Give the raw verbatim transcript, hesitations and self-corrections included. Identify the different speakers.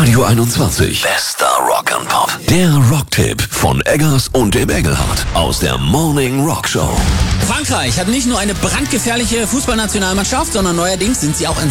Speaker 1: Radio einundzwanzig. Bester Rock and Pop. Der Rocktipp von Eggers und dem Engelhardt aus der Morning Rock Show.
Speaker 2: Frankreich hat nicht nur eine brandgefährliche Fußballnationalmannschaft, sondern neuerdings sind sie auch in